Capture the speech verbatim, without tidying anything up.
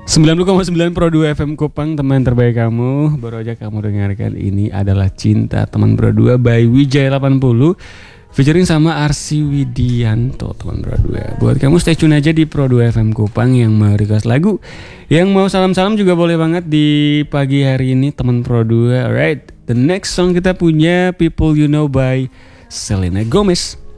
sembilan puluh koma sembilan Pro dua F M Kupang, teman terbaik kamu. Baru aja kamu dengarkan, ini adalah Cinta Teman Pro dua by Wijaya delapan puluh featuring sama Arsi Widianto, teman Pro dua. Buat kamu stay tune aja di Pro dua F M Kupang yang mau request lagu, yang mau salam-salam juga boleh banget di pagi hari ini, teman Pro dua. Alright, the next song kita punya People You Know by Selena Gomez.